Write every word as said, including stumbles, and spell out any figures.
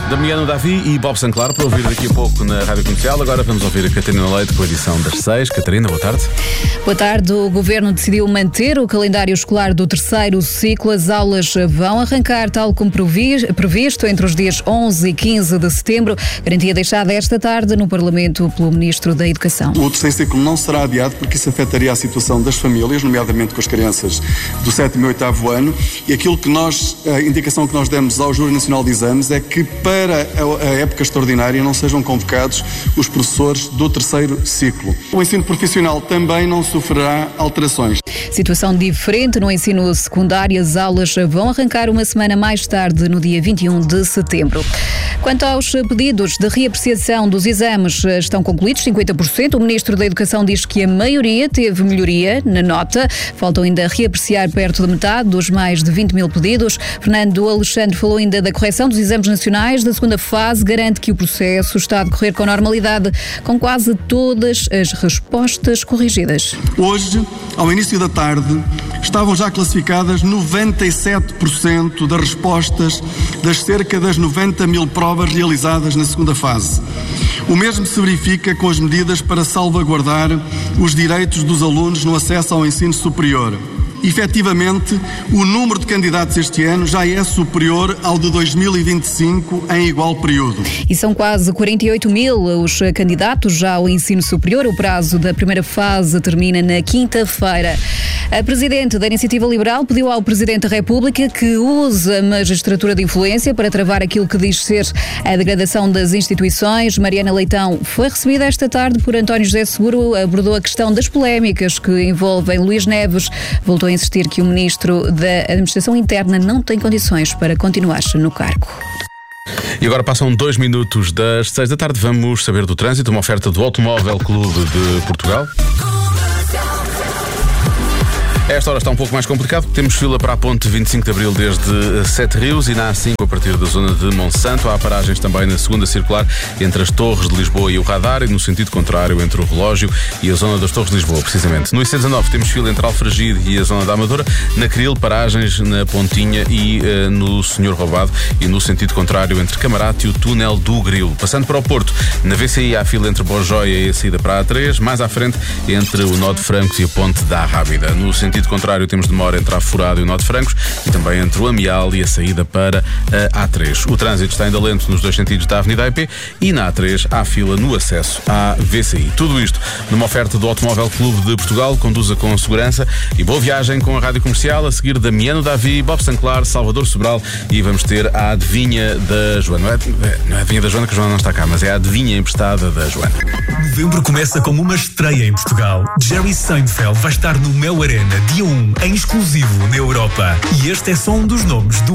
Damiano Davi e Bob Sinclair para ouvir daqui a pouco na Rádio Comercial. Agora vamos ouvir a Catarina Leite com a edição das seis. Catarina, boa tarde. Boa tarde. O Governo decidiu manter o calendário escolar do terceiro ciclo. As aulas vão arrancar tal como previsto entre os dias onze e quinze de setembro. Garantia deixada esta tarde no Parlamento pelo Ministro da Educação. O terceiro ciclo não será adiado porque isso afetaria a situação das famílias, nomeadamente com as crianças do sétimo e oitavo ano. E aquilo que nós, a indicação que nós demos ao Júri Nacional de Exames é que para a época extraordinária não sejam convocados os professores do terceiro ciclo. O ensino profissional também não sofrerá alterações. Situação diferente no ensino secundário. As aulas vão arrancar uma semana mais tarde, no dia vinte e um de setembro. Quanto aos pedidos de reapreciação dos exames, estão concluídos cinquenta por cento. O Ministro da Educação diz que a maioria teve melhoria na nota. Faltam ainda reapreciar perto de metade dos mais de vinte mil pedidos. Fernando Alexandre falou ainda da correção dos exames nacionais da segunda fase. Garante que o processo está a decorrer com normalidade, com quase todas as respostas corrigidas. Hoje, ao início da tarde, estavam já classificadas noventa e sete por cento das respostas das cerca das noventa mil provas realizadas na segunda fase. O mesmo se verifica com as medidas para salvaguardar os direitos dos alunos no acesso ao ensino superior. Efetivamente, o número de candidatos este ano já é superior ao de dois mil e vinte e cinco em igual período. E são quase quarenta e oito mil os candidatos já ao ensino superior. O prazo da primeira fase termina na quinta-feira. A Presidente da Iniciativa Liberal pediu ao Presidente da República que use a magistratura de influência para travar aquilo que diz ser a degradação das instituições. Mariana Leitão foi recebida esta tarde por António José Seguro, abordou a questão das polémicas que envolvem Luís Neves, voltou a insistir que o Ministro da Administração Interna não tem condições para continuar no cargo. E agora passam dois minutos das seis da tarde. Vamos saber do trânsito, uma oferta do Automóvel Clube de Portugal. Esta hora está um pouco mais complicado. Temos fila para a ponte vinte e cinco de Abril desde Sete Rios e na A cinco a partir da zona de Monsanto. Há paragens também na segunda circular entre as Torres de Lisboa e o Radar e no sentido contrário entre o Relógio e a zona das Torres de Lisboa, precisamente. No I C dezanove temos fila entre Alfragide e a zona da Amadora. Na Cril, paragens na Pontinha e uh, no Senhor Roubado e no sentido contrário entre Camarate e o túnel do Grilo. Passando para o Porto, na V C I há fila entre Bojóia e a saída para a A três. Mais à frente entre o Nó de Francos e a Ponte da Rábida. No sentido sentido contrário temos demora entre a Furado e o Nó de Francos e também entre o Amial e a saída para a A três. O trânsito está ainda lento nos dois sentidos da Avenida A I P e na A três há fila no acesso à V C I. Tudo isto numa oferta do Automóvel Clube de Portugal. Conduza com segurança e boa viagem com a Rádio Comercial. A seguir, Damiano Davi, Bob Sinclair, Salvador Sobral e vamos ter a adivinha da Joana. Não é, não é a adivinha da Joana, que a Joana não está cá, mas é a adivinha emprestada da Joana. Novembro começa com uma estreia em Portugal. Jerry Seinfeld vai estar no Mel Arena, dia um, em exclusivo na Europa. E este é só um dos nomes do